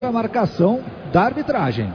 A marcação da arbitragem.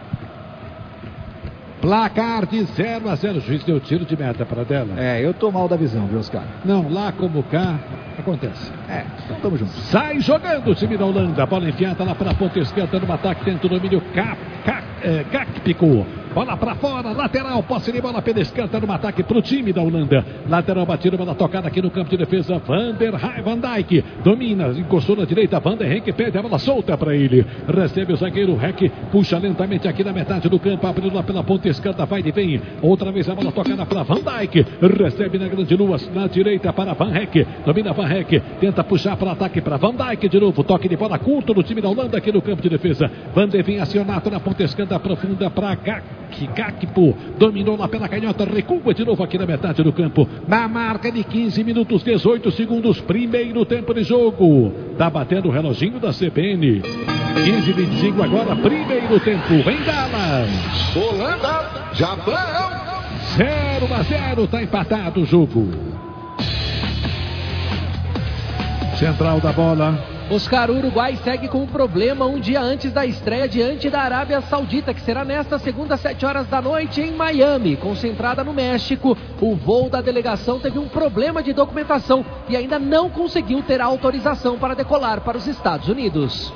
Placar de 0-0. O juiz deu tiro de meta para dela. Eu tô mal da visão, viu, Oscar? Não, lá como cá, acontece. Então tamo junto. Sai jogando o time da Holanda. Bola enfiada lá para a ponta esquerda no ataque. Tenta o domínio Gakpo. Bola para fora, lateral, posse de bola pela esquerda no ataque para o time da Holanda. Lateral batido, bola tocada aqui no campo de defesa. Van Dijk domina, encostou na direita. Van der Henk perde a bola solta para ele. Recebe o zagueiro Henk, puxa lentamente aqui na metade do campo, abrindo lá pela ponta esquerda, vai e vem. Outra vez a bola tocada para Van Dijk. Recebe na grande lua, na direita para Van Henk. Domina Van Henk, tenta puxar para ataque para Van Dijk de novo. Toque de bola curto no time da Holanda aqui no campo de defesa. Van der Veen acionado na ponta esquerda profunda para Gakpo, dominou lá pela canhota, recua de novo aqui na metade do campo, na marca de 15 minutos, 18 segundos, primeiro tempo de jogo, tá batendo o reloginho da CBN, 15:25 agora, primeiro tempo, em Dallas, Holanda, Japão, 0-0, tá empatado o jogo. Central da bola. Oscar, o Uruguai segue com um problema um dia antes da estreia diante da Arábia Saudita, que será nesta segunda, 7 horas da noite, em Miami. Concentrada no México, o voo da delegação teve um problema de documentação e ainda não conseguiu ter autorização para decolar para os Estados Unidos.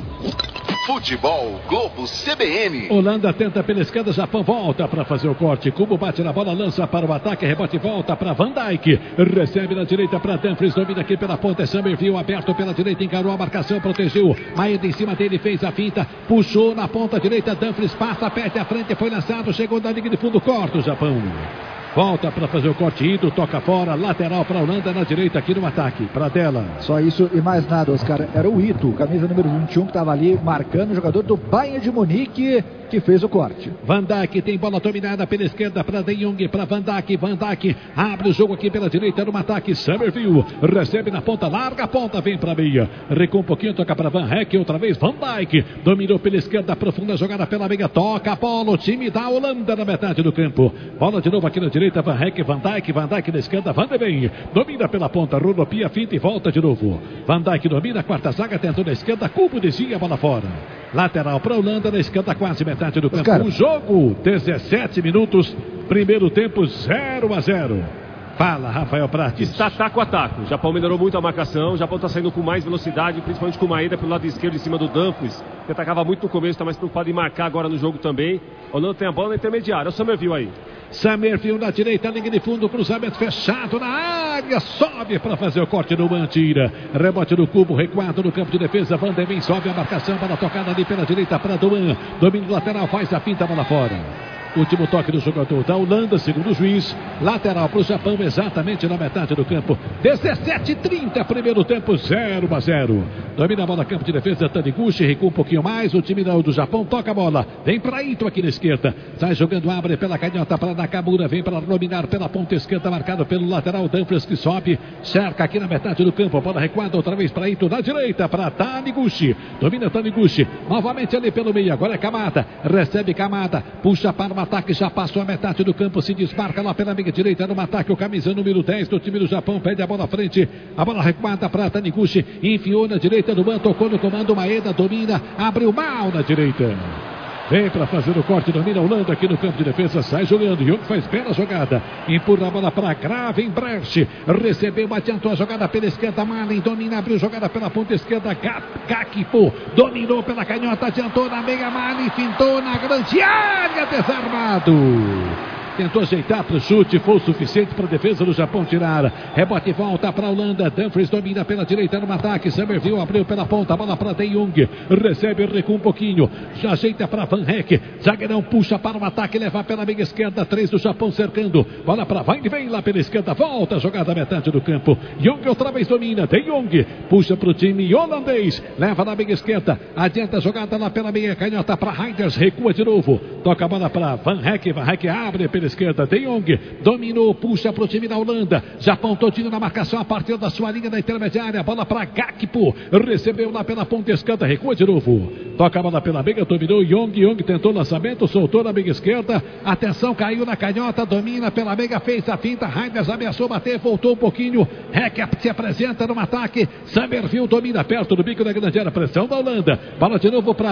Futebol Globo CBN. Holanda tenta pela esquerda, Japão volta para fazer o corte. Cubo bate na bola, lança para o ataque, rebote e volta para Van Dijk. Recebe na direita para Dumfries, domina aqui pela ponta. Summerville aberto pela direita, encarou a marcação, protegeu. Maeda em cima dele, fez a finta, puxou na ponta direita. Dumfries passa, perde a frente, foi lançado, chegou na linha de fundo, corta o Japão. Volta para fazer o corte, Ido, toca fora, lateral para a Holanda na direita aqui no ataque, para dela. Só isso e mais nada, Oscar. Era o Ito, camisa número 21, que estava ali marcando o jogador do Bayern de Munique, que fez o corte. Van Dijk tem bola dominada pela esquerda para De Jong, para Van Dijk. Van Dijk abre o jogo aqui pela direita no ataque. Summerville recebe na ponta, larga a ponta, vem para a meia. Recua um pouquinho, toca para Van Henk, outra vez Van Dijk. Dominou pela esquerda, profunda jogada pela meia, toca a bola, o time da Holanda na metade do campo. Bola de novo aqui na direita, Van Henk, Van Dijk na esquerda, Van der Veen. Domina pela ponta, rodopia, finta e volta de novo. Van Dijk domina, quarta zaga, tentou na esquerda, Cubo desvia a bola fora. Lateral para a Holanda, na esquerda quase metade do campo. O jogo, 17 minutos, primeiro tempo 0-0. Fala, Rafael Prates. Está taco a taco. O Japão melhorou muito a marcação. O Japão está saindo com mais velocidade, principalmente com o Maeda pelo lado esquerdo em cima do Dumfries, que atacava muito no começo, está mais preocupado em marcar agora no jogo também. A Holanda tem a bola na intermediária. O Summerville aí. Summerville na direita, linha de fundo, cruzamento fechado na área, sobe para fazer o corte no Mantira. Rebote do Cubo, recuado no campo de defesa. Van der Veen sobe a marcação, bola tocada ali pela direita para Duan. Domínio lateral, faz a finta, bola fora. Último toque do jogador da Holanda, segundo o juiz. Lateral para o Japão, exatamente na metade do campo. 17:30, primeiro tempo, 0-0. Domina a bola, campo de defesa, Taniguchi, recua um pouquinho mais. O time do Japão toca a bola. Vem para Ito aqui na esquerda. Sai jogando, abre pela canhota para Nakamura. Vem para dominar pela ponta esquerda, marcado pelo lateral Dumfries, que sobe. Cerca aqui na metade do campo. Bola recuada outra vez para Ito na direita, para Taniguchi. Domina Taniguchi. Novamente ali pelo meio. Agora é Kamada. Recebe Kamada. Puxa para o ataque, já passou a metade do campo, se desmarca lá pela meia direita no ataque, o camisa número 10 do time do Japão, pede a bola à frente, a bola recuada para Taniguchi, enfiou na direita do Ban, tocou no comando, Maeda domina, abriu mal na direita. Vem para fazer o corte, domina a Holanda aqui no campo de defesa, sai jogando, Jung faz bela jogada, empurra a bola para Gravenberch, recebeu, adiantou a jogada pela esquerda, Malen domina, abriu jogada pela ponta esquerda, Gakpo, dominou pela canhota, adiantou na meia, Malen fintou na grande área, desarmado. Tentou ajeitar para o chute, foi o suficiente para a defesa do Japão tirar. Rebote e volta para a Holanda. Dumfries domina pela direita no ataque. Summerville abriu pela ponta, a bola para De Jong. Recebe, recua um pouquinho. Já ajeita para Van Henk. Zagueirão puxa para o ataque, leva pela meia esquerda. 3 do Japão cercando. Bola para Van, vem lá pela esquerda. Volta a jogada metade do campo. Jong outra vez domina. De Jong puxa para o time holandês. Leva na meia esquerda. Adianta a jogada lá pela meia canhota para Reinders. Recua de novo. Toca a bola para Van Henk. Van Henk abre pela esquerda, De Jong dominou, puxa para o time da Holanda. Japão todinho na marcação a partir da sua linha da intermediária. Bola para Gakpo, recebeu lá pela ponta esquerda, recua de novo. Toca a bola pela meia, dominou Jong tentou lançamento, soltou na meia esquerda. Atenção, caiu na canhota, domina pela meia, fez a finta. Reinders ameaçou bater, voltou um pouquinho. Heck se apresenta no ataque. Summerville domina perto do bico da grande área, pressão da Holanda. Bola de novo para